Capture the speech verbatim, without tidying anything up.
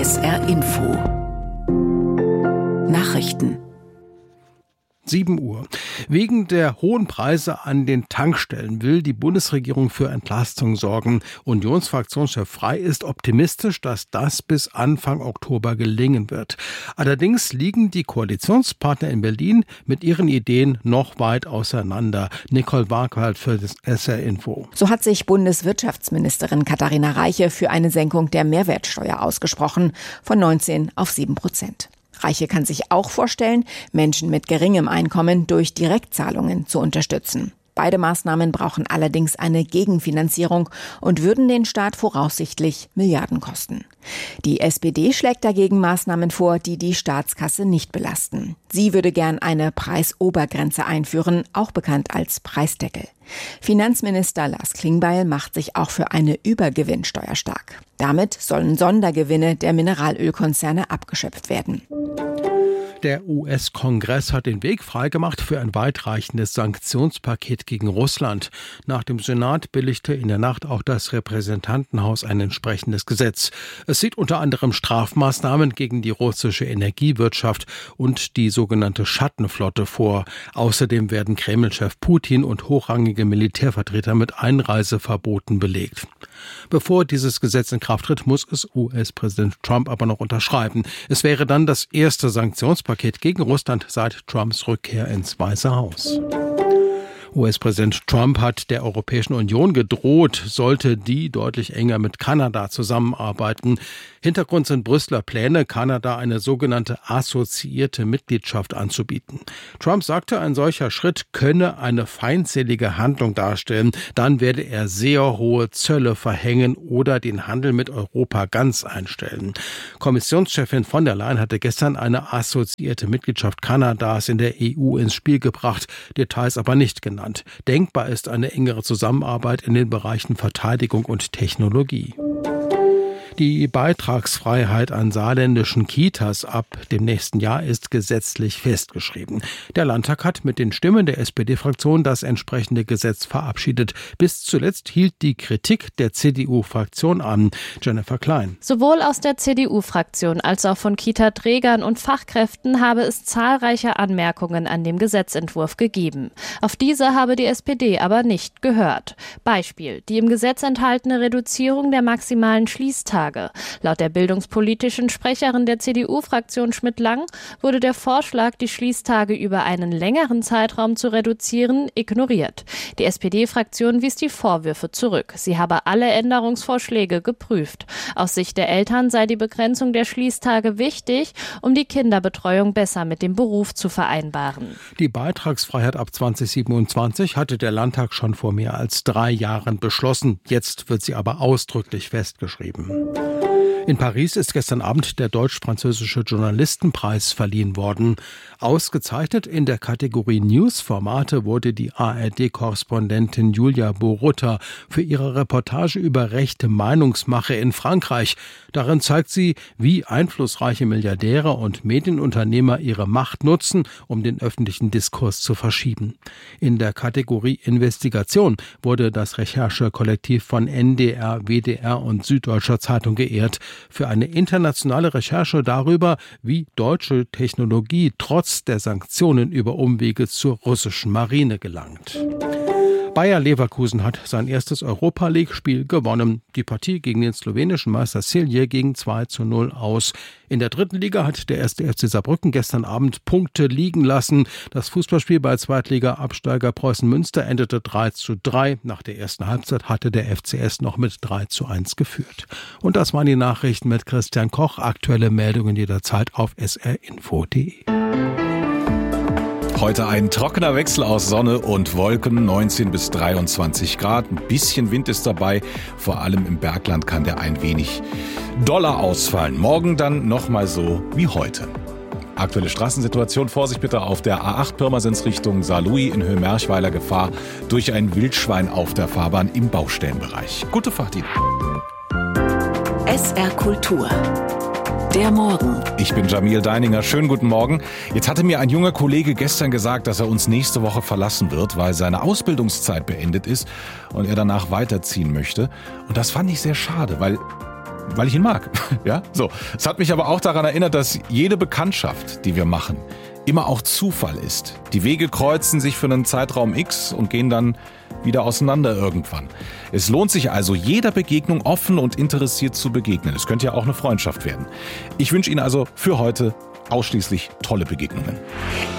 S R Info Nachrichten. sieben Uhr. Wegen der hohen Preise an den Tankstellen will die Bundesregierung für Entlastung sorgen. Unionsfraktionschef Frey ist optimistisch, dass das bis Anfang Oktober gelingen wird. Allerdings liegen die Koalitionspartner in Berlin mit ihren Ideen noch weit auseinander. Nicole Barkwald für das S R Info. So hat sich Bundeswirtschaftsministerin Katharina Reiche für eine Senkung der Mehrwertsteuer ausgesprochen, von neunzehn auf sieben Prozent. Reiche kann sich auch vorstellen, Menschen mit geringem Einkommen durch Direktzahlungen zu unterstützen. Beide Maßnahmen brauchen allerdings eine Gegenfinanzierung und würden den Staat voraussichtlich Milliarden kosten. Die S P D schlägt dagegen Maßnahmen vor, die die Staatskasse nicht belasten. Sie würde gern eine Preisobergrenze einführen, auch bekannt als Preisdeckel. Finanzminister Lars Klingbeil macht sich auch für eine Übergewinnsteuer stark. Damit sollen Sondergewinne der Mineralölkonzerne abgeschöpft werden. Der U S-Kongress hat den Weg freigemacht für ein weitreichendes Sanktionspaket gegen Russland. Nach dem Senat billigte in der Nacht auch das Repräsentantenhaus ein entsprechendes Gesetz. Es sieht unter anderem Strafmaßnahmen gegen die russische Energiewirtschaft und die sogenannte Schattenflotte vor. Außerdem werden Kreml-Chef Putin und hochrangige Militärvertreter mit Einreiseverboten belegt. Bevor dieses Gesetz in Kraft tritt, muss es U S-Präsident Trump aber noch unterschreiben. Es wäre dann das erste Sanktionspaket gegen Russland seit Trumps Rückkehr ins Weiße Haus. U S-Präsident Trump hat der Europäischen Union gedroht, sollte die deutlich enger mit Kanada zusammenarbeiten. Hintergrund sind Brüsseler Pläne, Kanada eine sogenannte assoziierte Mitgliedschaft anzubieten. Trump sagte, ein solcher Schritt könne eine feindselige Handlung darstellen. Dann werde er sehr hohe Zölle verhängen oder den Handel mit Europa ganz einstellen. Kommissionschefin von der Leyen hatte gestern eine assoziierte Mitgliedschaft Kanadas in der E U ins Spiel gebracht, Details aber nicht genannt. Denkbar ist eine engere Zusammenarbeit in den Bereichen Verteidigung und Technologie. Die Beitragsfreiheit an saarländischen Kitas ab dem nächsten Jahr ist gesetzlich festgeschrieben. Der Landtag hat mit den Stimmen der S P D-Fraktion das entsprechende Gesetz verabschiedet. Bis zuletzt hielt die Kritik der C D U-Fraktion an. Jennifer Klein. Sowohl aus der C D U-Fraktion als auch von Kita-Trägern und Fachkräften habe es zahlreiche Anmerkungen an dem Gesetzentwurf gegeben. Auf diese habe die S P D aber nicht gehört. Beispiel: Die im Gesetz enthaltene Reduzierung der maximalen Schließtage. Laut der bildungspolitischen Sprecherin der C D U-Fraktion Schmidt-Lang wurde der Vorschlag, die Schließtage über einen längeren Zeitraum zu reduzieren, ignoriert. Die S P D-Fraktion wies die Vorwürfe zurück. Sie habe alle Änderungsvorschläge geprüft. Aus Sicht der Eltern sei die Begrenzung der Schließtage wichtig, um die Kinderbetreuung besser mit dem Beruf zu vereinbaren. Die Beitragsfreiheit ab zwanzig siebenundzwanzig hatte der Landtag schon vor mehr als drei Jahren beschlossen. Jetzt wird sie aber ausdrücklich festgeschrieben. In Paris ist gestern Abend der deutsch-französische Journalistenpreis verliehen worden. Ausgezeichnet in der Kategorie News-Formate wurde die A R D-Korrespondentin Julia Borutta für ihre Reportage über rechte Meinungsmache in Frankreich. Darin zeigt sie, wie einflussreiche Milliardäre und Medienunternehmer ihre Macht nutzen, um den öffentlichen Diskurs zu verschieben. In der Kategorie Investigation wurde das Recherchekollektiv von N D R, W D R und Süddeutscher Zeitung geehrt für eine internationale Recherche darüber, wie deutsche Technologie trotz der Sanktionen über Umwege zur russischen Marine gelangt. Bayer Leverkusen hat sein erstes Europa-League-Spiel gewonnen. Die Partie gegen den slowenischen Meister Celje ging zwei zu null aus. In der dritten Liga hat der erste F C Saarbrücken gestern Abend Punkte liegen lassen. Das Fußballspiel bei Zweitliga-Absteiger Preußen Münster endete drei zu drei. Nach der ersten Halbzeit hatte der F C S noch mit drei zu eins geführt. Und das waren die Nachrichten mit Christian Koch. Aktuelle Meldungen jederzeit auf s r info punkt d e. Heute ein trockener Wechsel aus Sonne und Wolken, neunzehn bis dreiundzwanzig Grad. Ein bisschen Wind ist dabei, vor allem im Bergland kann der ein wenig doller ausfallen. Morgen dann nochmal so wie heute. Aktuelle Straßensituation, Vorsicht bitte auf der A acht Pirmasens Richtung Saarlouis in Höhe Merchweiler, Gefahr durch ein Wildschwein auf der Fahrbahn im Baustellenbereich. Gute Fahrt Ihnen. S R Kultur. Der Morgen. Ich bin Jamil Deininger. Schönen guten Morgen. Jetzt hatte mir ein junger Kollege gestern gesagt, dass er uns nächste Woche verlassen wird, weil seine Ausbildungszeit beendet ist und er danach weiterziehen möchte. Und das fand ich sehr schade, weil weil ich ihn mag. Ja, so. Es hat mich aber auch daran erinnert, dass jede Bekanntschaft, die wir machen, immer auch Zufall ist. Die Wege kreuzen sich für einen Zeitraum X und gehen dann wieder auseinander irgendwann. Es lohnt sich also, jeder Begegnung offen und interessiert zu begegnen. Es könnte ja auch eine Freundschaft werden. Ich wünsche Ihnen also für heute ausschließlich tolle Begegnungen.